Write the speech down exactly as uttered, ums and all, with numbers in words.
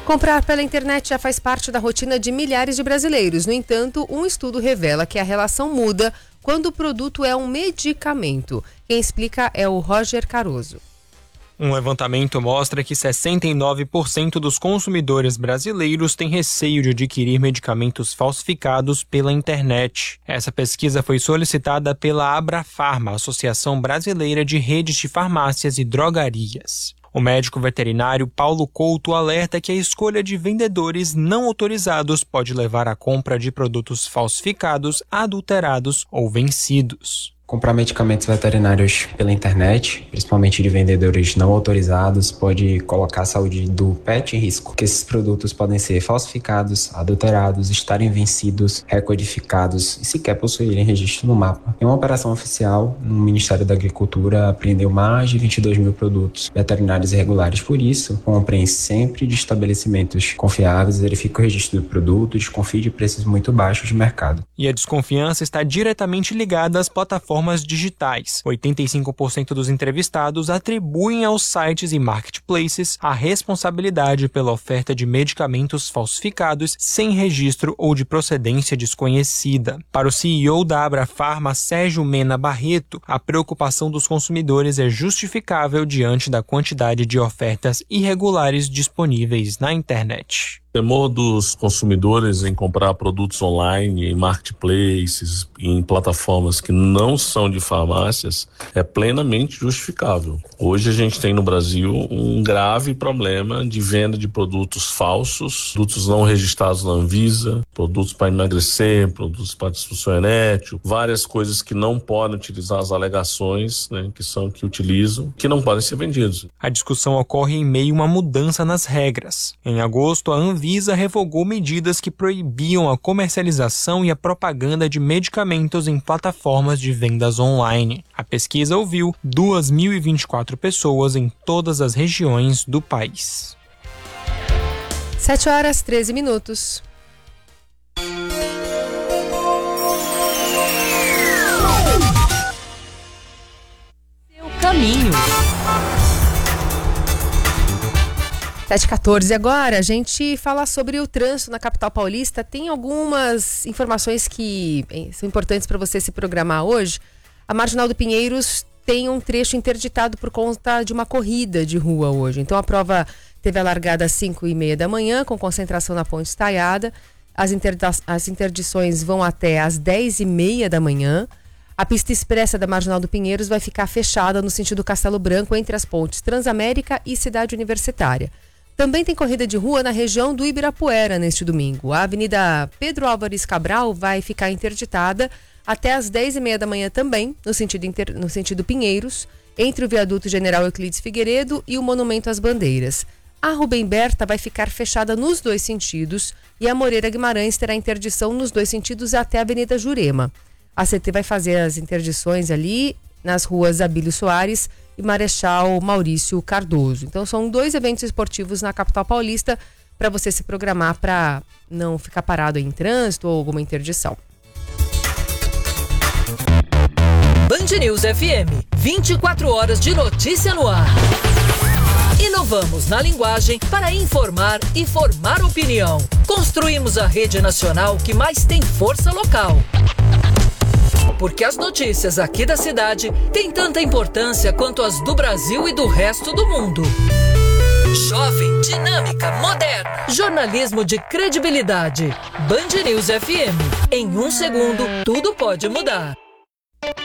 Comprar pela internet já faz parte da rotina de milhares de brasileiros. No entanto, um estudo revela que a relação muda quando o produto é um medicamento. Quem explica é o Roger Caroso. Um levantamento mostra que sessenta e nove por cento dos consumidores brasileiros têm receio de adquirir medicamentos falsificados pela internet. Essa pesquisa foi solicitada pela Abrafarma, Associação Brasileira de Redes de Farmácias e Drogarias. O médico veterinário Paulo Couto alerta que a escolha de vendedores não autorizados pode levar à compra de produtos falsificados, adulterados ou vencidos. Comprar medicamentos veterinários pela internet, principalmente de vendedores não autorizados, pode colocar a saúde do pet em risco, porque esses produtos podem ser falsificados, adulterados, estarem vencidos, recodificados e sequer possuírem registro no mapa. Em uma operação oficial, no Ministério da Agricultura apreendeu mais de vinte e dois mil produtos veterinários irregulares. Por isso, comprem sempre de estabelecimentos confiáveis, verifique o registro do produto, desconfie de preços muito baixos de mercado. E a desconfiança está diretamente ligada às plataformas digitais. oitenta e cinco por cento dos entrevistados atribuem aos sites e marketplaces a responsabilidade pela oferta de medicamentos falsificados sem registro ou de procedência desconhecida. Para o C E O da Abrafarma, Sérgio Mena Barreto, a preocupação dos consumidores é justificável diante da quantidade de ofertas irregulares disponíveis na internet. O temor dos consumidores em comprar produtos online, em marketplaces, em plataformas que não são de farmácias é plenamente justificável. Hoje a gente tem no Brasil um grave problema de venda de produtos falsos, produtos não registrados na Anvisa, produtos para emagrecer, produtos para disfunção erétil, várias coisas que não podem utilizar as alegações, né, que são que utilizam, que não podem ser vendidos. A discussão ocorre em meio a uma mudança nas regras. Em agosto, a Anvisa Anvisa revogou medidas que proibiam a comercialização e a propaganda de medicamentos em plataformas de vendas online. A pesquisa ouviu duas mil e vinte e quatro pessoas em todas as regiões do país. sete horas e treze minutos. Seu caminho. sete e quatorze agora, a gente fala sobre o trânsito na capital paulista. Tem algumas informações que são importantes para você se programar hoje. A Marginal do Pinheiros tem um trecho interditado por conta de uma corrida de rua hoje. Então a prova teve a largada às cinco e meia da manhã, com concentração na Ponte Estaiada. As, interda- as interdições vão até às dez e meia da manhã. A pista expressa da Marginal do Pinheiros vai ficar fechada no sentido Castelo Branco, entre as pontes Transamérica e Cidade Universitária. Também tem corrida de rua na região do Ibirapuera neste domingo. A Avenida Pedro Álvares Cabral vai ficar interditada até às dez e meia da manhã também, no sentido, inter... no sentido Pinheiros, entre o viaduto General Euclides Figueiredo e o Monumento às Bandeiras. A Rubem Berta vai ficar fechada nos dois sentidos e a Moreira Guimarães terá interdição nos dois sentidos até a Avenida Jurema. A C T vai fazer as interdições ali nas ruas Abílio Soares e Marechal Maurício Cardoso. Então são dois eventos esportivos na capital paulista para você se programar para não ficar parado em trânsito ou alguma interdição. Band News F M, vinte e quatro horas de notícia no ar. Inovamos na linguagem para informar e formar opinião. Construímos a rede nacional que mais tem força local. Porque as notícias aqui da cidade têm tanta importância quanto as do Brasil e do resto do mundo. Jovem, dinâmica, moderna. Jornalismo de credibilidade. Band News F M. Em um segundo, tudo pode mudar.